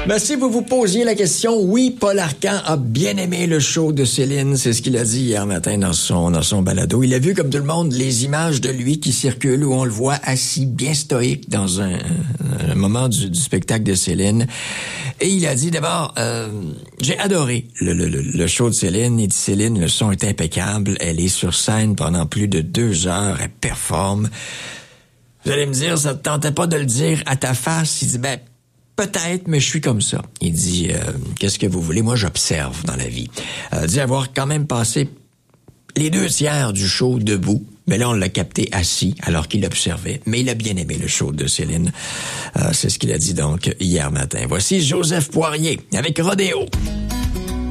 Ben, si vous vous posiez la question, oui, Paul Arcand a bien aimé le show de Céline. C'est ce qu'il a dit hier matin dans son balado. Il a vu, comme tout le monde, les images de lui qui circulent où on le voit assis bien stoïque dans un moment du spectacle de Céline. Et il a dit d'abord, j'ai adoré le show de Céline. Il dit, Céline, le son est impeccable. Elle est sur scène pendant plus de 2 heures. Elle performe. Vous allez me dire, ça te tentait pas de le dire à ta face? Il dit, ben, peut-être, mais je suis comme ça. Il dit, qu'est-ce que vous voulez? Moi, j'observe dans la vie. Il dit avoir quand même passé les 2/3 du show debout. Mais là, on l'a capté assis alors qu'il observait. Mais il a bien aimé le show de Céline. C'est ce qu'il a dit donc hier matin. Voici Joseph Poirier avec Rodéo.